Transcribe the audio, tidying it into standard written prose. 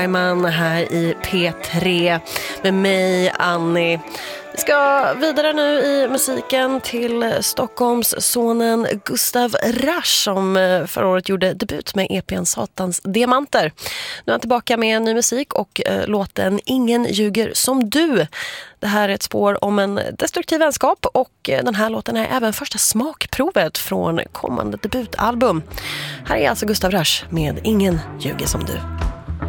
Man här i P3 med mig, Annie. Vi ska vidare nu i musiken till Stockholmssonen Gustav Rasch som förra året gjorde debut med EP:n Satans Diamanter. Nu är han tillbaka med ny musik och låten Ingen ljuger som du. Det här är ett spår om en destruktiv vänskap och den här låten är även första smakprovet från kommande debutalbum. Här är alltså Gustav Rasch med Ingen ljuger som du.